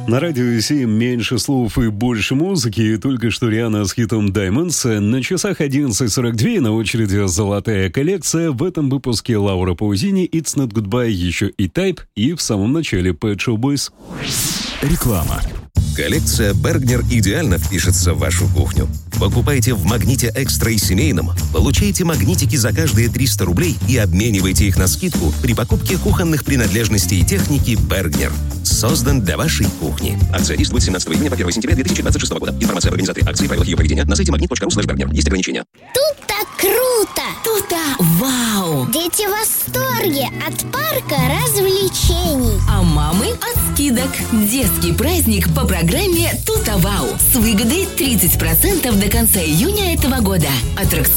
На радио 7 меньше слов и больше музыки. Только что Риhanna с хитом Diamonds. На часах 11:42, на очереди золотая коллекция. В этом выпуске Лаура Паузини, It's Not Goodbye, еще и Type, и в самом начале Pet Shop Boys. Реклама. Коллекция Bergner идеально впишется в вашу кухню. Покупайте в «Магните Экстра» и семейном, получайте магнитики за каждые 300 рублей и обменивайте их на скидку при покупке кухонных принадлежностей и техники Bergner. Создан для вашей кухни. Акция действует с 17 июня по 1 сентября 2026 года. Информация об организаторе акции и правилах ее проведения на сайте magnet.ru/Bergner. Есть ограничения. Тут так круто! Тут вау! Дети в восторге от парка развлечений. А мамы от скидок. Детский праздник по программе «Тута Вау» с выгодой 30% до конца июня этого года. Аттракцион